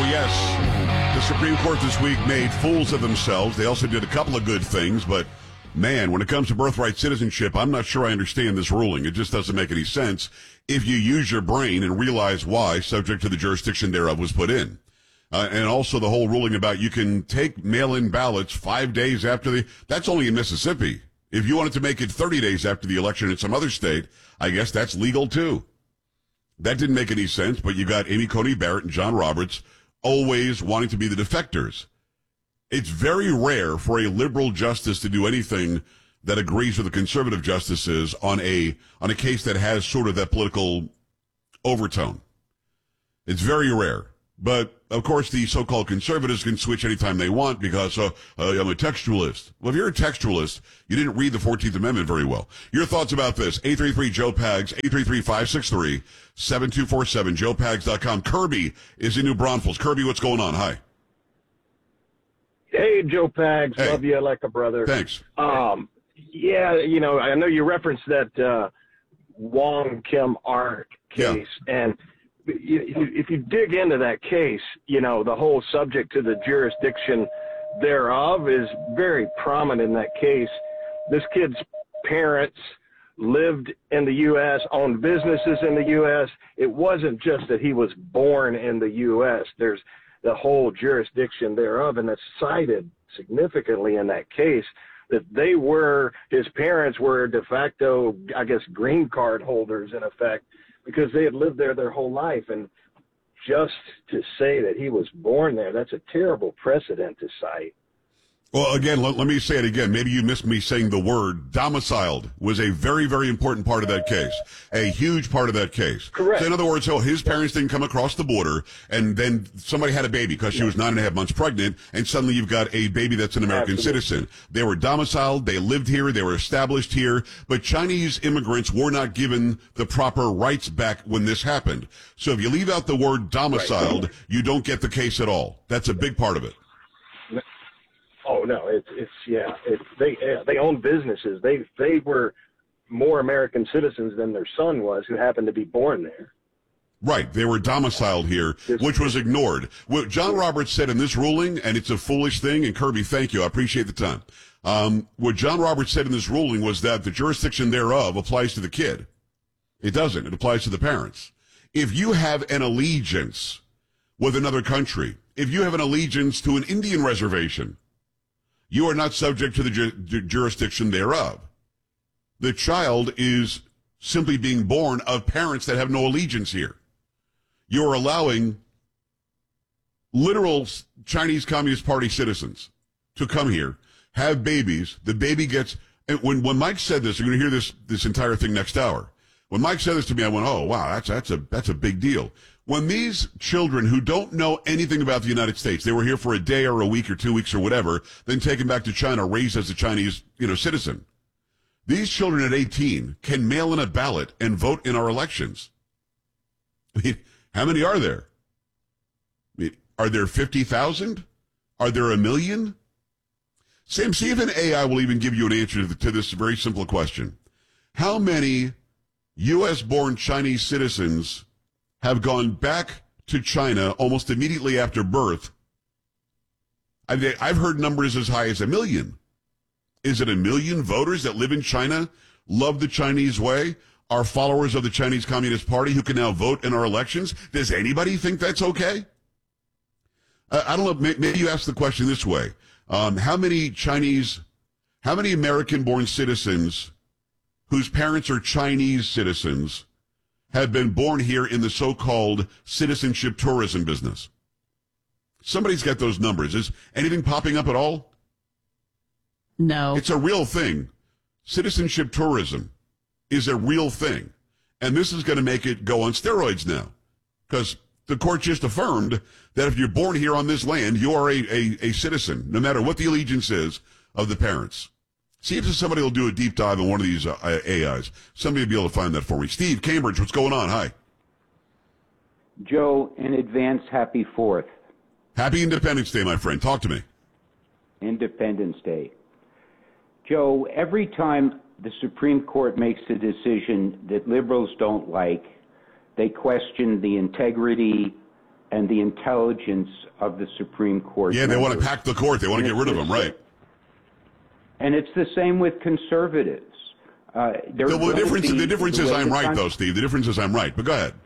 yes, the Supreme Court this week made fools of themselves. They also did a couple of good things, but man, when it comes to birthright citizenship, I'm not sure I understand this ruling. It just doesn't make any sense if you use your brain and realize why, subject to the jurisdiction thereof, was put in. And also the whole ruling about you can take mail-in ballots 5 days after that's only in Mississippi. If you wanted to make it 30 days after the election in some other state, I guess that's legal too. That didn't make any sense, but you got Amy Coney Barrett and John Roberts always wanting to be the defectors. It's very rare for a liberal justice to do anything that agrees with the conservative justices on a case that has sort of that political overtone. It's very rare. But, of course, the so-called conservatives can switch anytime they want because I'm a textualist. Well, if you're a textualist, you didn't read the 14th Amendment very well. Your thoughts about this? 833-JOE-PAGS, 833-563-7247, joepags.com. Kirby is in New Braunfels. Kirby, what's going on? Hi. Hey, Joe Pags. Hey. Love you like a brother. Thanks. Yeah, I know you referenced that Wong Kim Ark case, and if you dig into that case, the whole subject to the jurisdiction thereof is very prominent in that case. This kid's parents lived in the U.S., owned businesses in the U.S. It wasn't just that he was born in the U.S. There's the whole jurisdiction thereof, and it's cited significantly in that case that his parents were de facto, I guess, green card holders in effect, because they had lived there their whole life. And just to say that he was born there, that's a terrible precedent to cite. Well, again, let me say it again. Maybe you missed me saying the word. Domiciled was a very, very important part of that case. A huge part of that case. Correct. So in other words, his parents didn't come across the border, and then somebody had a baby because she was 9.5 months pregnant, and suddenly you've got a baby that's an American citizen. They were domiciled, they lived here, they were established here, but Chinese immigrants were not given the proper rights back when this happened. So if you leave out the word domiciled, you don't get the case at all. That's a big part of it. Oh no, they own businesses. They were more American citizens than their son was, who happened to be born there. Right, they were domiciled here, which was ignored. What John Roberts said in this ruling, and it's a foolish thing, and Kirby, thank you, I appreciate the time. What John Roberts said in this ruling was that the jurisdiction thereof applies to the kid. It doesn't. It applies to the parents. If you have an allegiance with another country, if you have an allegiance to an Indian reservation, you are not subject to the jurisdiction thereof. The child is simply being born of parents that have no allegiance here. You are allowing literal Chinese Communist Party citizens to come here, have babies. The baby gets, and when Mike said this, you're going to hear this entire thing next hour. When Mike said this to me, I went, oh, wow, that's a big deal. When these children who don't know anything about the United States, they were here for a day or a week or 2 weeks or whatever, then taken back to China, raised as a Chinese, citizen. These children at 18 can mail in a ballot and vote in our elections. I mean, how many are there? I mean, are there 50,000? Are there 1 million? Sam, see if an AI will even give you an answer to this very simple question. How many U.S.-born Chinese citizens have gone back to China almost immediately after birth? I've heard numbers as high as 1 million. Is it 1 million voters that live in China, love the Chinese way, are followers of the Chinese Communist Party who can now vote in our elections? Does anybody think that's okay? I don't know. Maybe you ask the question this way. How many American-born citizens whose parents are Chinese citizens have been born here in the so-called citizenship tourism business? Somebody's got those numbers. Is anything popping up at all? No. It's a real thing. Citizenship tourism is a real thing. And this is going to make it go on steroids now. Because the court just affirmed that if you're born here on this land, you are a citizen, no matter what the allegiance is of the parents. See if somebody will do a deep dive on one of these AIs. Somebody will be able to find that for me. Steve, Cambridge, what's going on? Hi. Joe, in advance, happy 4th. Happy Independence Day, my friend. Talk to me. Independence Day. Joe, every time the Supreme Court makes a decision that liberals don't like, they question the integrity and the intelligence of the Supreme Court. Yeah, they want to pack the court. They want to get rid of them, right? And it's the same with conservatives. The difference is I'm right, though, Steve. The difference is I'm right. But go ahead.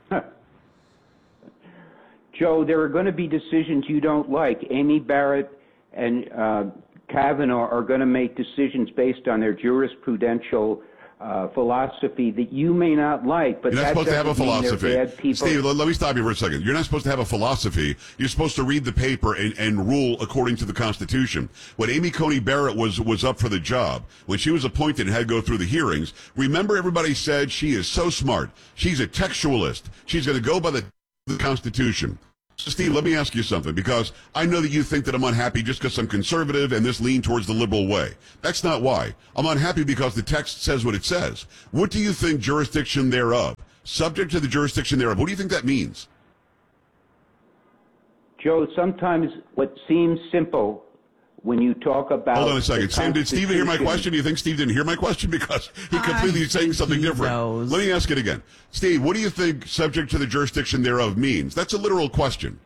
Joe, there are going to be decisions you don't like. Amy Barrett and Kavanaugh are going to make decisions based on their jurisprudential philosophy that you may not like, but you're not supposed to have a philosophy. Steve, let me stop you for a second. You're not supposed to have a philosophy. You're supposed to read the paper and rule according to the Constitution. When Amy Coney Barrett was up for the job, when she was appointed and had to go through the hearings, remember everybody said she is so smart. She's a textualist. She's going to go by the Constitution. So, Steve, let me ask you something, because I know that you think that I'm unhappy just because I'm conservative and this lean towards the liberal way. That's not why. I'm unhappy because the text says what it says. What do you think jurisdiction thereof? Subject to the jurisdiction thereof. What do you think that means? Joe, sometimes what seems simple when you talk about... Hold on a second. Sam, did Steve hear my question? Do you think Steve didn't hear my question? Because he completely is saying something different. Knows. Let me ask it again. Steve, what do you think subject to the jurisdiction thereof means? That's a literal question.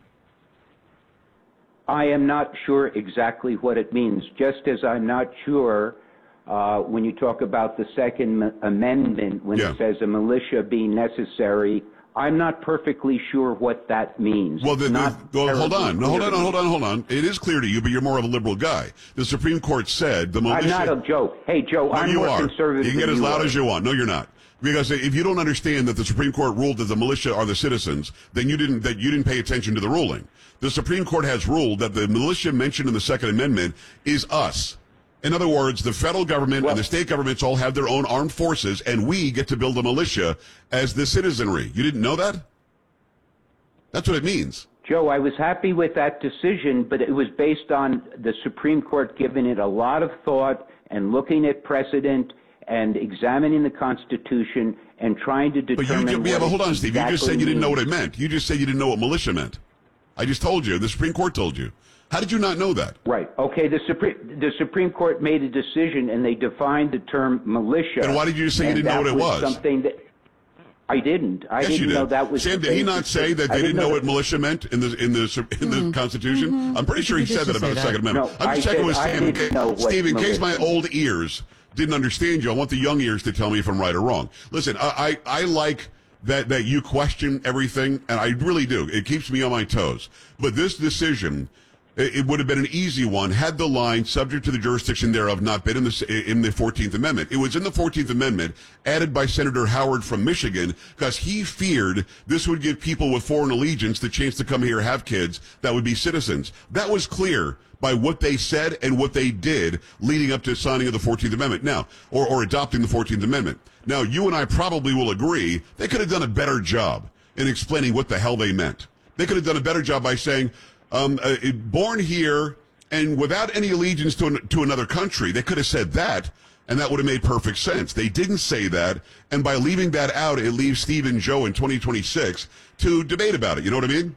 I am not sure exactly what it means, just as I'm not sure when you talk about the Second Amendment, when it says a militia being necessary. I'm not perfectly sure what that means. Well, hold on. It is clear to you, but you're more of a liberal guy. The Supreme Court said the militia... I'm not a Joe. Hey, Joe, I'm more conservative. You can get as loud as you want. No, you're not. Because if you don't understand that the Supreme Court ruled that the militia are the citizens, then you didn't pay attention to the ruling. The Supreme Court has ruled that the militia mentioned in the Second Amendment is us. In other words, the federal government and the state governments all have their own armed forces, and we get to build a militia as the citizenry. You didn't know that? That's what it means. Joe, I was happy with that decision, but it was based on the Supreme Court giving it a lot of thought and looking at precedent and examining the Constitution and trying to determine but hold on, Steve. You just said you didn't know what it meant. You just said you didn't know what militia meant. I just told you. The Supreme Court told you. How did you not know that? Right. Okay. The Supreme Court made a decision, and they defined the term militia. And why did you say you didn't know what it was? Something that I didn't. I didn't know that was. Sam, did he not say that they didn't know what militia meant in the Constitution? Mm-hmm. I'm pretty sure he said that about the Second Amendment. No, I'm just checking with Sam. Steve, in case my old ears didn't understand you, I want the young ears to tell me if I'm right or wrong. Listen, I like that you question everything, and I really do. It keeps me on my toes. But this decision, it would have been an easy one had the line subject to the jurisdiction thereof not been in the 14th Amendment. It was in the 14th Amendment, added by Senator Howard from Michigan, because he feared this would give people with foreign allegiance the chance to come here, have kids that would be citizens. That was clear by what they said and what they did leading up to signing of the 14th Amendment now, or adopting the 14th Amendment. Now, you and I probably will agree they could have done a better job in explaining what the hell they meant. They could have done a better job by saying, born here and without any allegiance to another country. They could have said that, and that would have made perfect sense. They didn't say that, and by leaving that out, it leaves Steve and Joe in 2026 to debate about it. You know what I mean?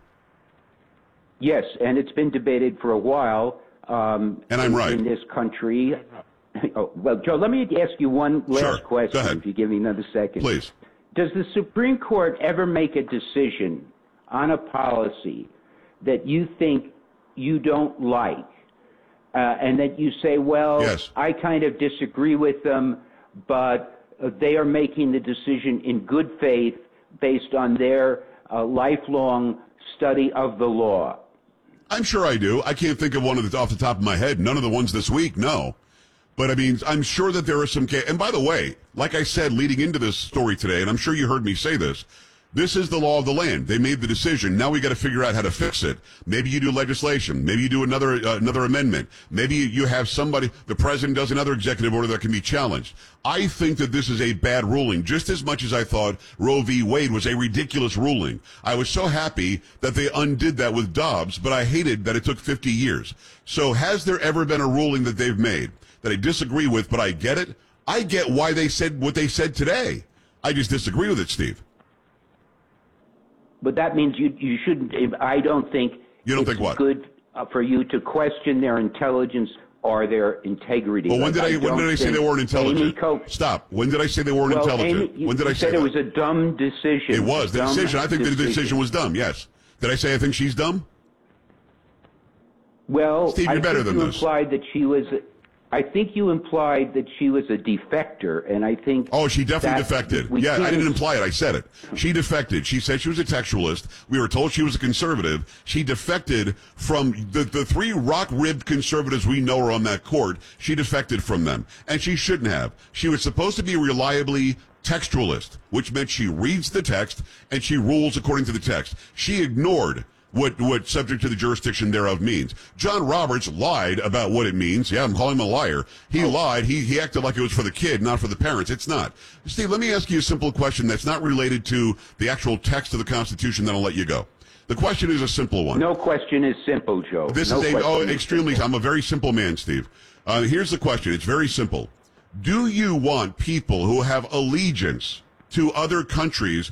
Yes, and it's been debated for a while. And I'm right. In this country. Oh, well, Joe, let me ask you one last question. Go ahead. If you give me another second. Please. Does the Supreme Court ever make a decision on a policy that you think you don't like, and that you say, well, yes, I kind of disagree with them, but they are making the decision in good faith based on their lifelong study of the law? I'm sure I do. I can't think of one off the top of my head. None of the ones this week, no. But, I mean, I'm sure that there are some cases. And by the way, like I said leading into this story today, and I'm sure you heard me say this, this is the law of the land. They made the decision. Now we got to figure out how to fix it. Maybe you do legislation. Maybe you do another amendment. Maybe you have somebody, the president does another executive order that can be challenged. I think that this is a bad ruling, just as much as I thought Roe v. Wade was a ridiculous ruling. I was so happy that they undid that with Dobbs, but I hated that it took 50 years. So has there ever been a ruling that they've made that I disagree with, but I get it? I get why they said what they said today. I just disagree with it, Steve. But that means you shouldn't. I don't think it's good for you to question their intelligence or their integrity. Well, when did I say they weren't intelligent? Stop. When did I say they weren't intelligent? When did I say that? You said it was a dumb decision. It was. The decision. I think the decision was dumb, yes. Did I say I think she's dumb? Well, Steve, you're better than this. I think you implied that she was a defector, and I think... Oh, she definitely defected. Yeah, I didn't imply it. I said it. She defected. She said she was a textualist. We were told she was a conservative. She defected from the three rock-ribbed conservatives we know are on that court. She defected from them, and she shouldn't have. She was supposed to be reliably textualist, which meant she reads the text and she rules according to the text. She ignored what subject to the jurisdiction thereof means. John Roberts lied about what it means. Yeah, I'm calling him a liar. He lied. He acted like it was for the kid, not for the parents. It's not. Steve, let me ask you a simple question that's not related to the actual text of the Constitution, then I'll let you go. The question is a simple one. No question is simple, Joe. Extremely. I'm a very simple man, Steve. Here's the question. It's very simple. Do you want people who have allegiance to other countries